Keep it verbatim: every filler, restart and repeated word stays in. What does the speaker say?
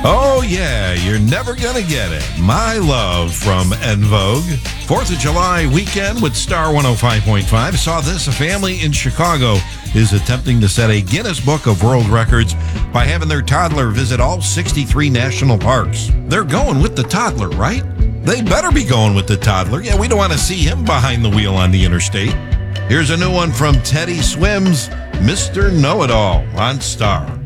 Oh, yeah, you're never gonna get it. My Love from En Vogue. fourth of July weekend with Star one oh five point five. Saw this. A family in Chicago is attempting to set a Guinness Book of World Records by having their toddler visit all sixty-three national parks. They're going with the toddler, right? They better be going with the toddler. Yeah, we don't want to see him behind the wheel on the interstate. Here's a new one from Teddy Swims, Mister Know-It-All on Star.